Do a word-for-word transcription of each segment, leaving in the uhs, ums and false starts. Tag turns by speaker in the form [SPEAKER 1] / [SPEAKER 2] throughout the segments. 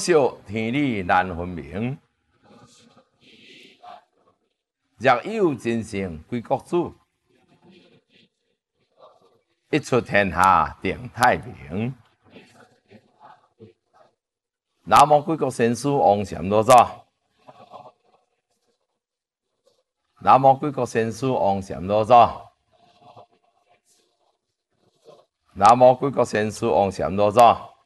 [SPEAKER 1] 小天理难分明，若有真诚归国主，一出天下定太平。南无贵国先师王禅老祖，南无贵国先师王禅老祖，南无贵国先师王禅老祖。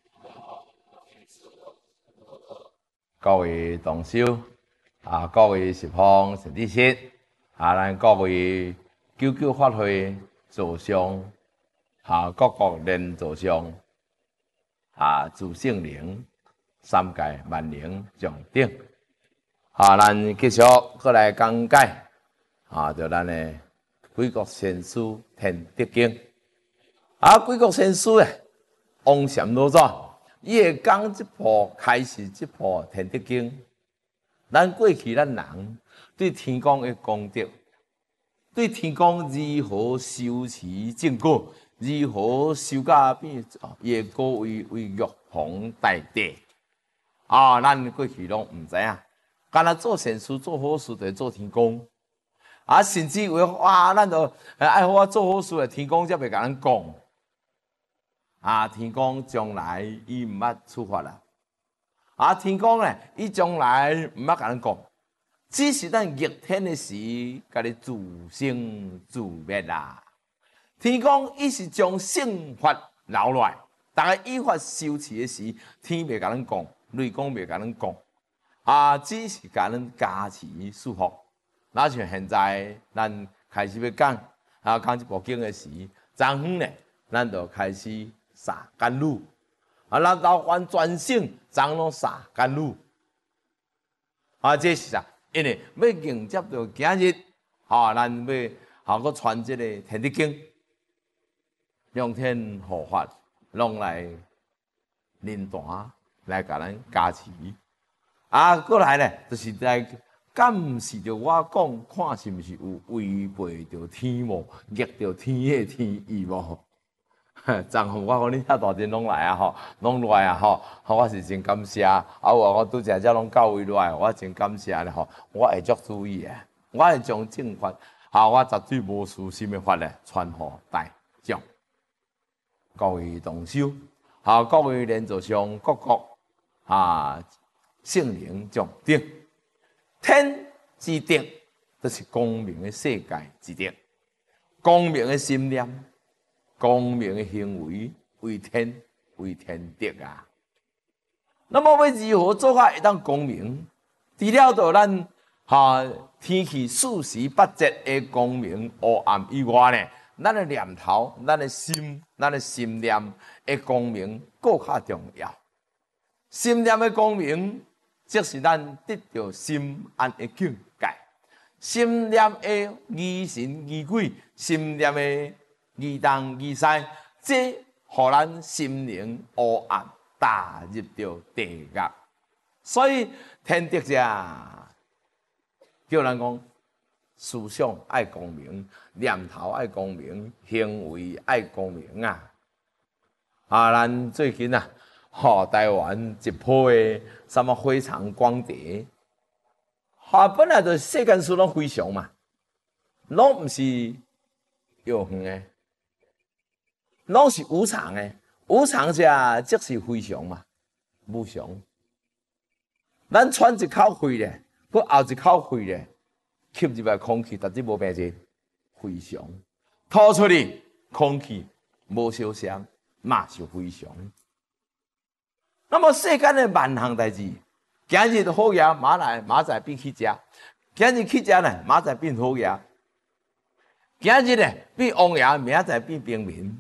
[SPEAKER 1] 各位同修啊，各位十方善知识啊，咱各位九九法会座上啊，各国连座上啊，诸圣灵。三界万灵上顶，啊，咱继续过来讲解，啊，就咱的贵国先师天德经，啊，贵国先师诶，王禅老祖，伊会讲这部开始这部天德经，咱过去咱人对天公的功德，对天公如何修持正果，如何修甲变，也各为为玉皇大帝。啊，咱过去拢唔知影，干那做善事、做好事，就做天公。啊，甚至为哇，咱就爱好我做好事，天公才袂甲咱讲。啊，天公将来伊唔捌处罚啦。啊，天公咧，伊将来唔捌甲咱讲，只是咱逆天的时，甲你自生自灭啦。天公伊是将圣法留落来，大家依法修持的时，天袂甲咱讲。雷公袂甲咱讲，啊，只是甲咱加持祝福。那像现在咱开始要讲啊，讲这部经的时，昨昏咧，咱就开始洒甘露，啊，咱老番专省昨拢洒甘露，啊，这是啥？因为要迎接到今日，啊，咱要好个传这个天地经，龙天护法，拢来领导。来甲咱加持，啊，过来咧，就是来监视着我讲，看是毋是有违背着天无，逆着天的天意无？昨昏我讲你遐大阵拢来啊吼，拢来啊吼，我是真感谢。啊，我我拄则只拢到位来，我真感谢咧吼，我会足注意诶，我会将正法，啊，我绝对无私心的法咧传互大众。各位同修，啊，各位连座上各国。啊，圣灵降顶，天之德，就是光明的世界之德，光明的心念，光明的行为，为天为天德啊。那么要如何做法会当光明？除了就咱哈、啊、天气四时八节的光明黑暗以外呢，咱的念头、咱的心、咱的心念的光明，更较重要。心念的光明，即是咱得到心安的境界；心念的疑神疑鬼，心念的疑东疑西，这互咱心灵黑暗踏入到地狱。所以天德者叫咱讲，思想爱光明，念头爱光明，行为爱光明啊！啊，咱最近啊。吼、哦，台湾一波的什么非常光碟，哈、啊，本来就世间事拢非常嘛，拢毋是有远的，拢是无常的。无常者即是非常嘛，无常。咱喘一口气咧，佮后一口气咧，吸入来空气，但是无变质，非常。吐出去空气无烧香，嘛是非常。那么世间的万项代志，今日的好嘢，马来马仔变去食；今日去食呢，马仔变好嘢；今日呢变王爷，明仔变平民。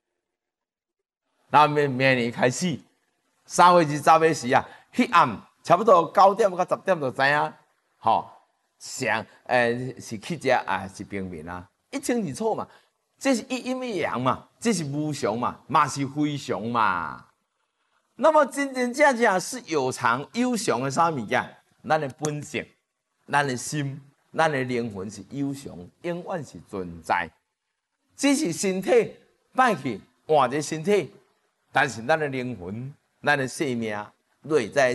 [SPEAKER 1] 那明明年开始，三月二十的时啊，迄暗差不多九点到十点就知影，吼，上诶是去食啊，是平民啊，一清二楚嘛。这是一阴一阳嘛，这是无常嘛，嘛是非常嘛。那么真真正正是有常有常的啥物件？咱的本性、咱的心、咱的灵魂是有常，永远是存在。只是身体歹去换一个身体，但是咱的灵魂、咱的生命内在